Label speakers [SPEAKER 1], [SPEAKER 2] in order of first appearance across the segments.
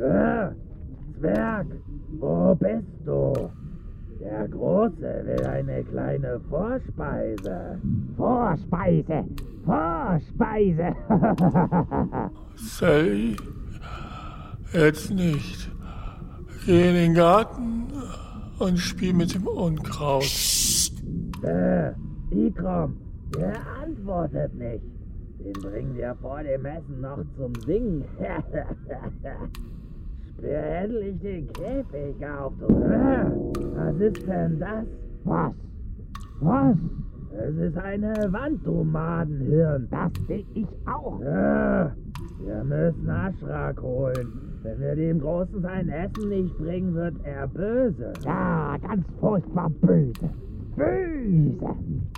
[SPEAKER 1] Zwerg, wo bist du? Der Große will eine kleine Vorspeise.
[SPEAKER 2] Vorspeise! Vorspeise!
[SPEAKER 3] Sally, jetzt nicht. Geh in den Garten und spiel mit dem Unkraut.
[SPEAKER 1] Ikram, der antwortet nicht. Den bringen wir vor dem Essen noch zum Singen. Sperr endlich den Käfig auf, du. Was ist denn das?
[SPEAKER 2] Was? Was?
[SPEAKER 1] Es ist eine Wand, du Madenhirn.
[SPEAKER 2] Das sehe ich auch.
[SPEAKER 1] Wir müssen Aschrak holen. Wenn wir dem Großen sein Essen nicht bringen, wird er böse.
[SPEAKER 2] Ja, ganz furchtbar böse. Böse!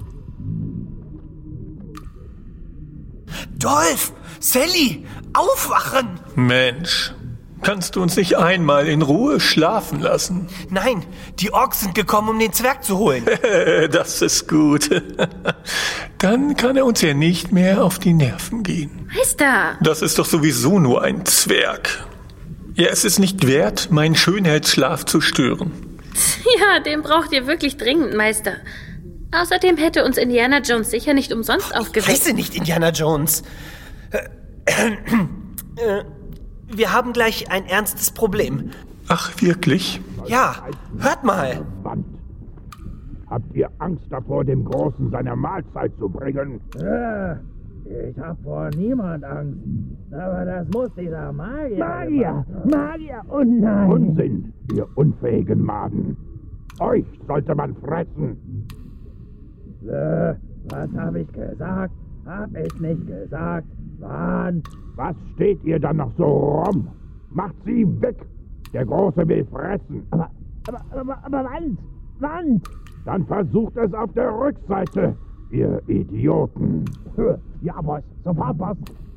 [SPEAKER 4] Dolph! Sally! Aufwachen!
[SPEAKER 3] Mensch, kannst du uns nicht einmal in Ruhe schlafen lassen?
[SPEAKER 4] Nein, die Orks sind gekommen, um den Zwerg zu holen.
[SPEAKER 3] Das ist gut. Dann kann er uns ja nicht mehr auf die Nerven gehen.
[SPEAKER 5] Meister!
[SPEAKER 3] Das ist doch sowieso nur ein Zwerg. Ja, es ist nicht wert, meinen Schönheitsschlaf zu stören.
[SPEAKER 5] Ja, den braucht ihr wirklich dringend, Meister. Außerdem hätte uns Indiana Jones sicher nicht umsonst aufgeweckt.
[SPEAKER 4] Ich heiße nicht Indiana Jones. Wir haben gleich ein ernstes Problem.
[SPEAKER 3] Ach, wirklich?
[SPEAKER 4] Ja, hört mal.
[SPEAKER 6] Wand. Habt ihr Angst davor, dem Großen seine Mahlzeit zu bringen?
[SPEAKER 1] Ich hab vor niemand Angst. Aber das muss dieser Magier.
[SPEAKER 2] Magier! Magier! Oh nein!
[SPEAKER 6] Unsinn, ihr unfähigen Maden. Euch sollte man fressen.
[SPEAKER 1] Was hab ich gesagt? Hab ich nicht gesagt. Wand.
[SPEAKER 6] Was steht ihr dann noch so rum? Macht sie weg. Der Große will fressen.
[SPEAKER 2] Aber Wand! Wand!
[SPEAKER 6] Dann versucht es auf der Rückseite, ihr Idioten.
[SPEAKER 2] Ja, Boss. Sofort, Boss.